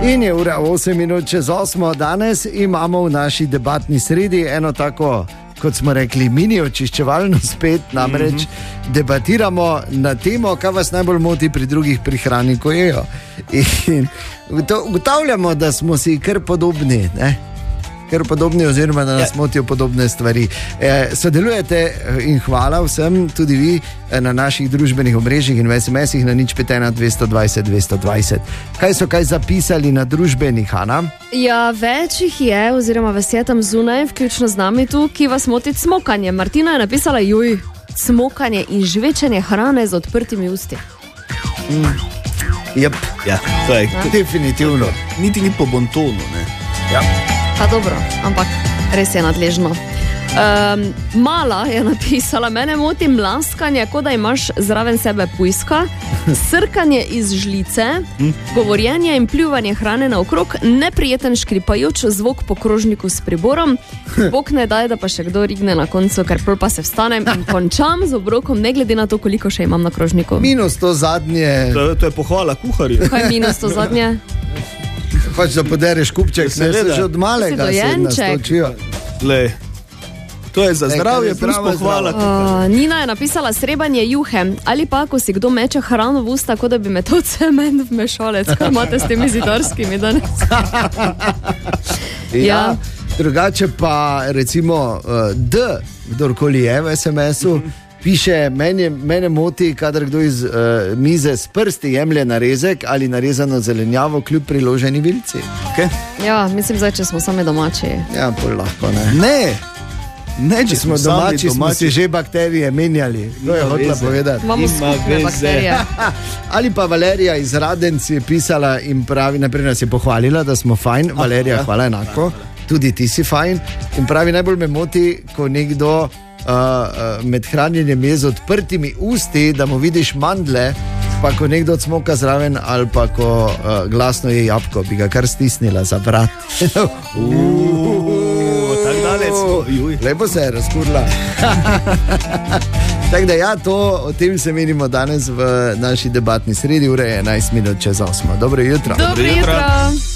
In je ura 8:08. Danes imamo v naši debatni sredi eno tako, kot smo rekli, mini očiščevalno spet, namreč debatiramo na temo, kaj vas najbolj moti pri drugih pri hrani, ko jejo. In ugotavljamo, da smo si kar podobni, ne? Kar podobni, oziroma da nas motijo podobne stvari. Sodelujete in hvala vsem, tudi vi, na naših družbenih omrežjih in v SMS-ih na 051 220 220. Kaj so zapisali na družbenih, Ana? Ja, več jih je, oziroma vas je tam zunaj, vključno z nami tu, ki vas moti cmokanje. Martina je napisala, cmokanje in žvečenje hrane z odprtimi usti. Yep. Ja, to je definitivno. Niti ni po bontonu, ne? Ja. Pa dobro, ampak res je nadležno. Mala je napisala, mene moti mlaskanje, kot da imaš zraven sebe pujska, srkanje iz žlice, govorjenje in pljuvanje hrane naokrog, neprijeten škripajoč zvok po krožniku s priborom, bog ne daj, da pa še kdo rigne na koncu, ker prv pa se vstanem in končam z obrokom, ne glede na to, koliko še imam na krožniku. Minus to zadnje. To je pohvala kuharju. Kaj je minus to zadnje? Pač da podereš kupček, ne se že od malega se nastočijo. Lej, to je za zdravje, plus pohvala. Nina je napisala srebanje juhe, ali pa, ko si kdo meče hrano v usta, kot da bi metal cement v mešalec, kaj imate s temi zidarskimi danes. Ja, drugače pa recimo kdorkoli je v SMS-u, piše, mene moti, kadar kdo iz mize s prsti jemlje narezek ali narezano zelenjavo kljub priloženi vilici. Okay. Ja, mislim zdaj, če smo sami domači. Ja, pol lahko, ne. Ne, če smo domači, smo si že bakterije menjali. To je hotela povedati. Imamo skupne bakterije. Ali pa Valerija iz Radenc je pisala in pravi, naprej nas je pohvalila, da smo fajn. Valerija, hvala enako. Tudi ti si fajn. In pravi, najbolj me moti, ko nekdo med hranjenjem je z odprtimi usti, da mu vidiš mandle, pa ko nekdo cmoka zraven, ali pa ko glasno je jabko, bi ga kar stisnila za vrat. Tako daleč. Lepo se je razkurla. Tako da ja, o tem se menimo danes v naši debatni sredi, ure je 11:08. Dobro jutro. Dobro jutro.